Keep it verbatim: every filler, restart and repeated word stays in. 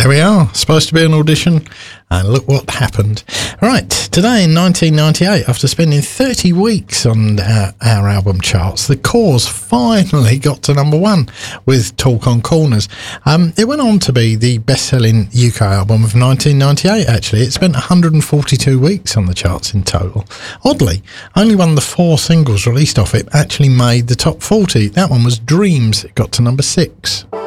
there we are. Supposed to be an audition, and look what happened. Right, today in nineteen ninety-eight, after spending thirty weeks on our, our album charts, The Cause finally got to number one with Talk on Corners. Um, it went on to be the best-selling U K album of nineteen ninety-eight, actually. It spent one hundred forty-two weeks on the charts in total. Oddly, only one of the four singles released off it actually made the top forty. That one was Dreams. It got to number six.